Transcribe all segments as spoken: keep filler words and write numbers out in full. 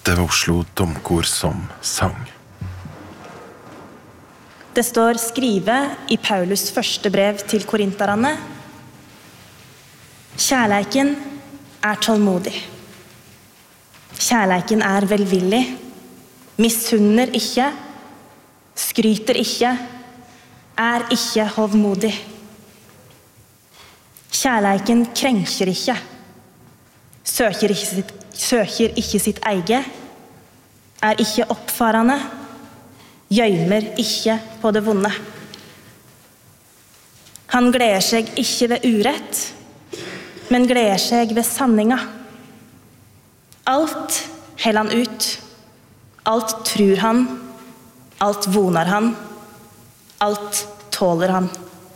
Det var Oslo Domkor som sang. Det står skrivet i Paulus første brev til korinterne. Kjærleiken er tålmodig. Kjærleiken er velvillig, misunner ikke, skryter ikke, er ikke hovmodig. Kjærleiken krenker ikke, søker ikke sitt, søker ikke sitt eige, er ikke oppfarende, gjøymer ikke på det vonde. Han gleder seg ikke ved urett, men gleder seg ved sanninga. Alt heller han ut, alt tror han, alt vonar han, alt tåler han.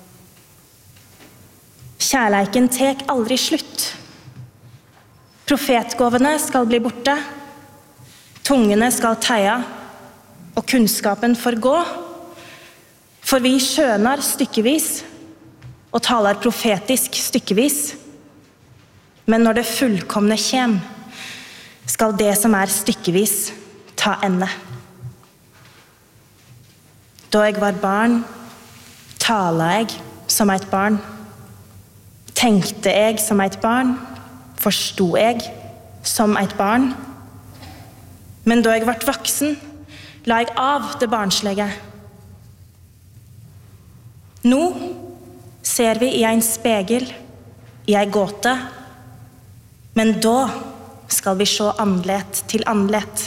Kjærleiken tek aldri slutt. Profetgåvene skal bli borte, tungene skal teia, og kunnskapen forgå. For vi skjønar stykkevis, og taler profetisk stykkevis. Men når det fullkomne kjem, skal det som er stykkevis ta ende. Da jeg var barn, tala jeg som et barn. Tenkte jeg som et barn, forstod jeg som et barn. Men da jeg ble voksen, la jeg av det barnslige. Nå ser vi i en spegel, i en gåte, men da skal vi se andlet til andlet.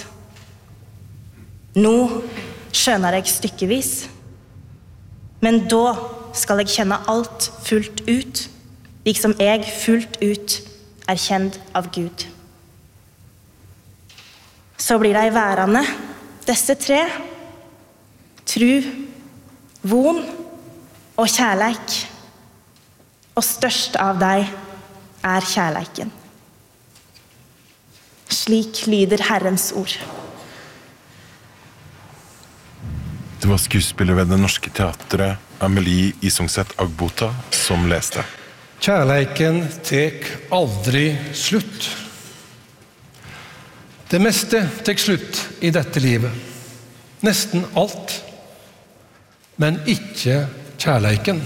Nå skjønner jeg stykkevis, men da skal jeg kjenne alt fullt ut, liksom jeg fullt ut er kjent av Gud. Så blir de værende, disse tre, tru, von og kjærleik, og størst av deg er kjærleiken. Slik lyder Herrens ord. Det var skuespiller ved Det Norske Teatret, Amelie Isungset Agbota, som leste. Kjærleiken tek aldri slutt. Det meste tek slutt i dette livet. Nesten alt. Men ikke kjærleiken.